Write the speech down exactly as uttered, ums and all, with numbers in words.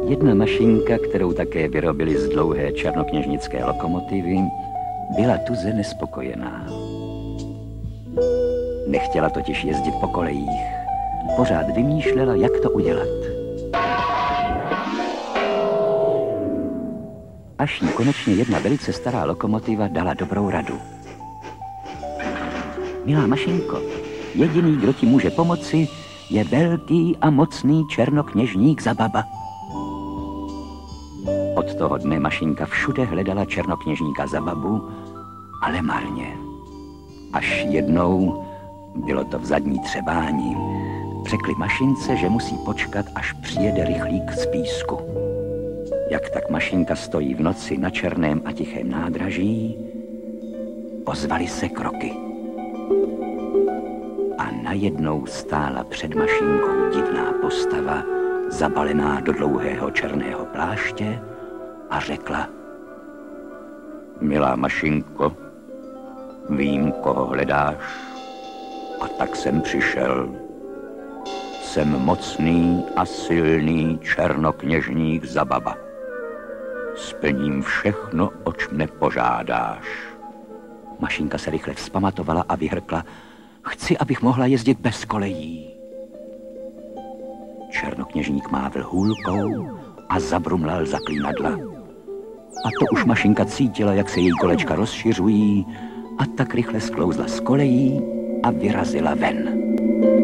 Jedna mašinka, kterou také vyrobili z dlouhé černokněžnické lokomotivy, byla tuze nespokojená. Nechtěla totiž jezdit po kolejích. Pořád vymýšlela, jak to udělat. Až jí konečně jedna velice stará lokomotiva dala dobrou radu. Milá mašinko, jediný, kdo ti může pomoci, je velký a mocný černokněžník Zababa. Od toho dne mašinka všude hledala černokněžníka Zababu, ale marně. Až jednou, bylo to v zadní třebání, řekli mašince, že musí počkat, až přijede rychlík z písku. Jak tak mašinka stojí v noci na černém a tichém nádraží, ozvaly se kroky. A najednou stála před mašinkou divná postava, zabalená do dlouhého černého pláště, a řekla: Milá mašinko, vím, koho hledáš, a tak jsem přišel. Jsem mocný a silný černokněžník Zababa. Splním všechno, oč mne požádáš. Mašinka se rychle vzpamatovala a vyhrkla: Chci, abych mohla jezdit bez kolejí. Černokněžník mávl hůlkou a zabrumlal zaklínadla. A to už mašinka cítila, jak se její kolečka rozšiřují, a tak rychle sklouzla z kolejí a vyrazila ven.